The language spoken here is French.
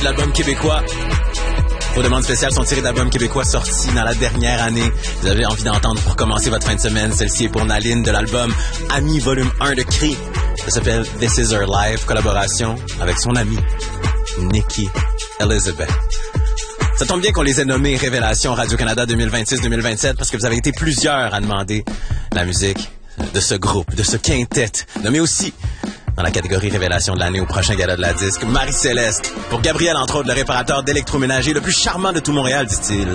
de l'album québécois. Vos demandes spéciales sont tirées d'albums québécois sortis dans la dernière année. Vous avez envie d'entendre pour commencer votre fin de semaine. Celle-ci est pour Naline de l'album Ami Volume 1 de Cri. Ça s'appelle This Is Her Live, collaboration avec son amie Nikki Elizabeth. Ça tombe bien qu'on les ait nommés Révélation Radio-Canada 2026-2027 parce que vous avez été plusieurs à demander la musique de ce groupe, de ce quintet, nommé aussi dans la catégorie Révélation de l'année au prochain gala de la disque. Marie-Céleste, pour Gabriel, entre autres, le réparateur d'électroménager le plus charmant de tout Montréal, dit-il.